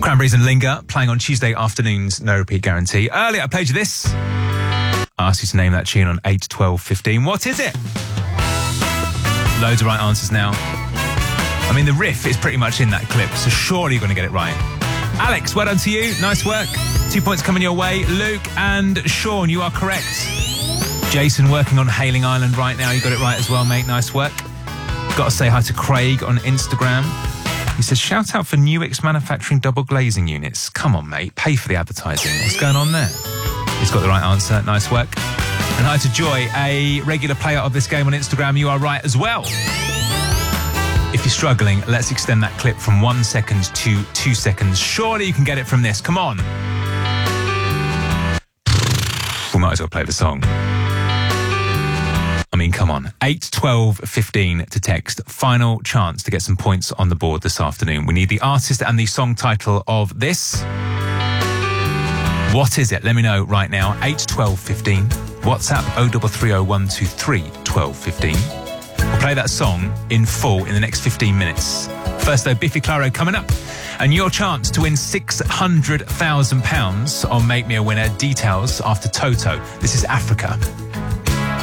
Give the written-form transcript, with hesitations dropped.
Cranberries and Linger playing on Tuesday afternoons, no repeat guarantee. Earlier I played you this. I asked you to name that tune on 8, 12, 15. What is it? Loads of right answers now. I mean, the riff is pretty much in that clip, so surely you're going to get it right. Alex, well done to you. Nice work. 2 points coming your way. Luke and Sean, you are correct. Jason working on Hailing Island right now. You got it right as well, mate. Nice work. Got to say hi to Craig on Instagram. He says, shout out for Newix manufacturing double glazing units. Come on, mate. Pay for the advertising. What's going on there? He's got the right answer. Nice work. And hi to Joy, a regular player of this game on Instagram. You are right as well. If you're struggling, let's extend that clip from 1 second to 2 seconds. Surely you can get it from this. Come on. We might as well play the song. I mean, come on. 8, 12, 15 to text. Final chance to get some points on the board this afternoon. We need the artist and the song title of this. What is it? Let me know right now. 8, 12, 15. WhatsApp 0330 123 12 15. We'll play that song in full in the next 15 minutes. First though, Biffy Clyro coming up. And your chance to win £600,000 on Make Me a Winner. Details after Toto. This is Africa.